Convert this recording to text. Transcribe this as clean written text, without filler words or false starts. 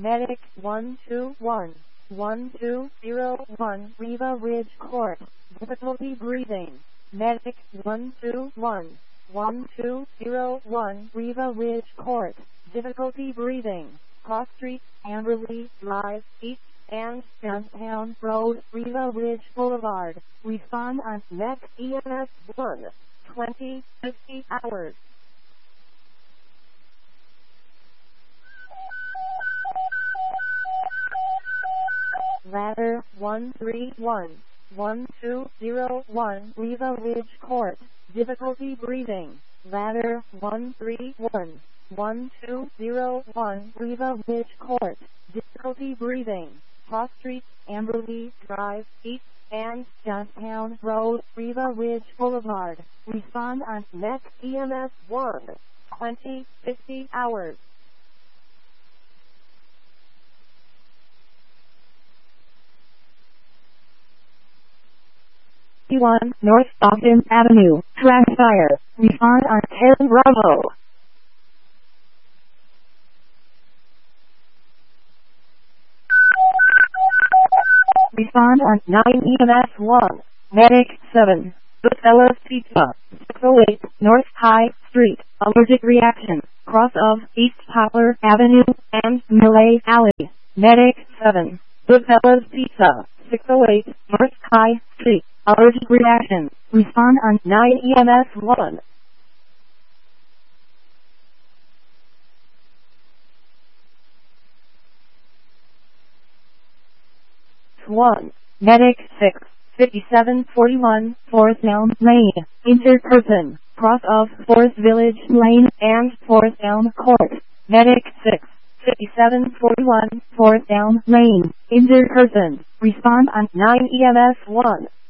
Medic 121 1201 Riva Ridge Court. Difficulty breathing. Medic 121 1201 Riva Ridge Court. Difficulty breathing. Cross Street, Amberley Drive, East and Downtown Road, Riva Ridge Boulevard. Respond on MEC EMS 1 2050 hours. Ladder 131 1201 Riva Ridge Court. Difficulty breathing. Ladder 131 1201 Riva Ridge Court. Difficulty breathing. Cross Street, Amberley Drive, East and Downtown Road, Riva Ridge Boulevard. Respond on MEC EMS 1 2050 hours. North Ogden Avenue, track fire. Respond on 10 Bravo. Respond on 9 EMS 1. Medic 7. Goodfellas Pizza, 608 North High Street. Allergic reaction. Cross of East Poplar Avenue and Millay Alley. Medic 7. Goodfellas Pizza, 608 North High Street. Allergic reaction. Respond on 9 EMS 1. One. Medic 6. 5741 Forest Elm Lane. Injured person. Cross of Forest Village Lane and Forest Elm Court. Medic 6. 5741 Forest Elm Lane. Injured person. Respond on 9 EMS 1.